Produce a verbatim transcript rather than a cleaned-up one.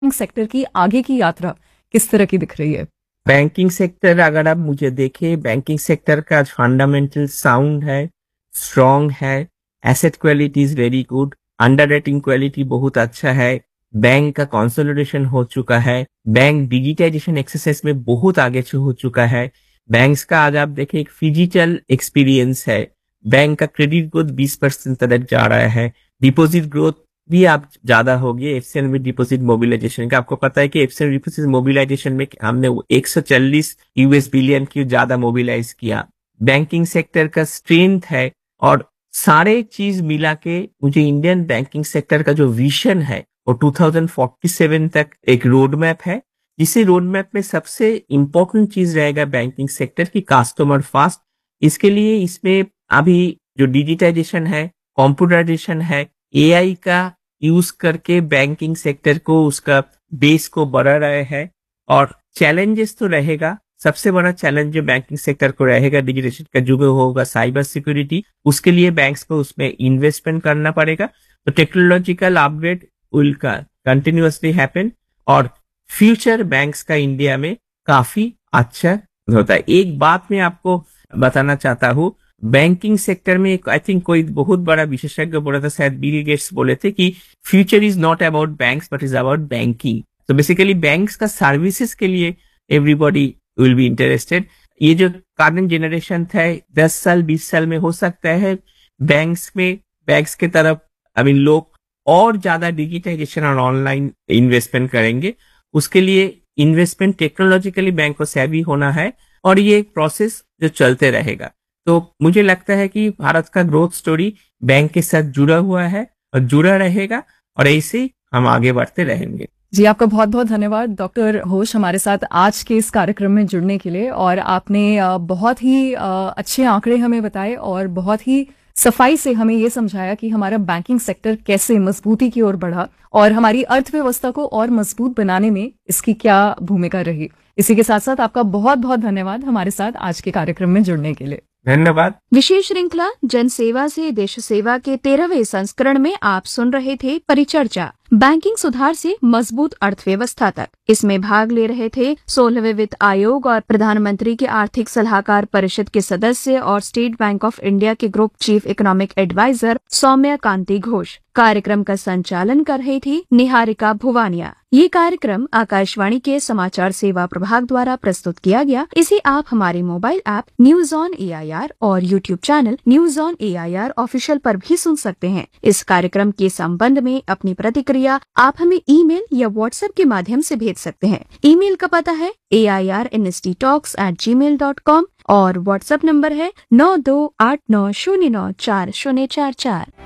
Sector की आगे की यात्रा किस तरह की दिख रही है? बैंकिंग सेक्टर अगर आप मुझे देखें, बैंकिंग सेक्टर का फंडामेंटल साउंड है, स्ट्रॉन्ग है, asset quality is very good, underwriting quality बहुत अच्छा है, बैंक का कंसोलिडेशन हो चुका है, बैंक डिजिटाइजेशन एक्सरसाइज में बहुत आगे से हो चुका है, बैंक्स का आज आप देखें एक फिजिकल एक्सपीरियंस है, बैंक का क्रेडिट ग्रोथ बीस परसेंट तक जा रहा है, डिपॉजिट ग्रोथ भी आप ज्यादा होगी एफसीएनबी डिपॉजिट मोबिलाइजेशन का। आपको पता है कि एफसीएनबी डिपॉजिट मोबिलाइजेशन में हमने एक सौ चालीस यूएस बिलियन की ज्यादा मोबिलाइज किया। बैंकिंग सेक्टर का स्ट्रेंथ है और सारे चीज मिला के मुझे इंडियन बैंकिंग सेक्टर का जो विजन है वो दो हज़ार सैंतालीस तक एक रोड मैप है, जिसे रोड मैप में सबसे इंपॉर्टेंट चीज रहेगा बैंकिंग सेक्टर की कस्टमर फास्ट। इसके लिए इसमें अभी जो डिजिटाइजेशन है, कंप्यूटराइजेशन है, एआई का यूज करके बैंकिंग सेक्टर को उसका बेस को बढ़ा रहे हैं। और चैलेंजेस तो रहेगा, सबसे बड़ा चैलेंज जो बैंकिंग सेक्टर को रहेगा डिजिटल का युग होगा साइबर सिक्योरिटी। उसके लिए बैंक्स को उसमें इन्वेस्टमेंट करना पड़ेगा। तो technological upgrade will continuously happen और फ्यूचर बैंक्स का इंडिया में काफी अच्छा होता है। एक बात मैं आपको बताना चाहता हूँ, बैंकिंग सेक्टर में एक आई थिंक कोई बहुत बड़ा विशेषज्ञ बोला था, शायद बिल गेट्स बोले थे कि future is not about banks but is about banking. तो बेसिकली बैंक्स का सर्विसेज के लिए एवरीबॉडी विल बी इंटरेस्टेड। ये जो करंट जनरेशन था दस साल बीस साल में हो सकता है बैंक्स में बैंक्स के तरफ आई मीन लोग और ज्यादा डिजिटाइजेशन और ऑनलाइन इन्वेस्टमेंट करेंगे। उसके लिए इन्वेस्टमेंट टेक्नोलॉजिकली बैंक को सेवी होना है और ये एक प्रोसेस जो चलते रहेगा। तो मुझे लगता है कि भारत का ग्रोथ स्टोरी बैंक के साथ जुड़ा हुआ है और जुड़ा रहेगा और ऐसे ही हम आगे बढ़ते रहेंगे। जी, आपका बहुत बहुत धन्यवाद डॉक्टर घोष हमारे साथ आज के इस कार्यक्रम में जुड़ने के लिए। और आपने बहुत ही अच्छे आंकड़े हमें बताए और बहुत ही सफाई से हमें ये समझाया कि हमारा बैंकिंग सेक्टर कैसे मजबूती की ओर बढ़ा और हमारी अर्थव्यवस्था को और मजबूत बनाने में इसकी क्या भूमिका रही। इसी के साथ साथ आपका बहुत बहुत धन्यवाद हमारे साथ आज के कार्यक्रम में जुड़ने के लिए। धन्यवाद। विशेष श्रृंखला जन सेवा से देश सेवा के तेरहवें संस्करण में आप सुन रहे थे परिचर्चा, बैंकिंग सुधार से मजबूत अर्थव्यवस्था तक। इसमें भाग ले रहे थे सोलहवें वित्त आयोग और प्रधानमंत्री के आर्थिक सलाहकार परिषद के सदस्य और स्टेट बैंक ऑफ इंडिया के group chief economic adviser Saumya कांति घोष। कार्यक्रम का संचालन कर रही थी निहारिका भुवानिया। ये कार्यक्रम आकाशवाणी के समाचार सेवा प्रभाग द्वारा प्रस्तुत किया गया। इसे आप हमारे mobile app news on A I R और YouTube channel news on A I R official पर भी सुन सकते हैं। इस कार्यक्रम के संबंध में अपनी प्रतिक्रिया आप हमें ईमेल या व्हाट्सएप के माध्यम से भेज सकते हैं। ईमेल का पता है ए I R N S T talks eight ji mail dot com और व्हाट्सएप नंबर है नौ दो आठ नौ शून्य नौ चार शून्य चार चार।